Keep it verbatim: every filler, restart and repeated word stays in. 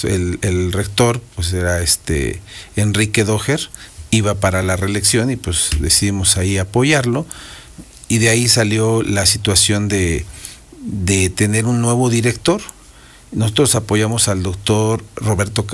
el, el rector pues era este Enrique Doher, iba para la reelección y pues decidimos ahí apoyarlo, y de ahí salió la situación de, de tener un nuevo director. Nosotros apoyamos al doctor Roberto